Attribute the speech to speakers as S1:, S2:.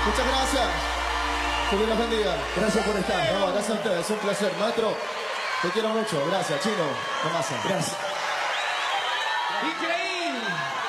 S1: Muchas gracias. Que Dios los bendiga.
S2: Gracias por estar.
S1: No, gracias a ustedes, es un placer. Maestro, te quiero mucho. Gracias, Chino. Tomasa.
S2: Gracias.
S3: Increíble.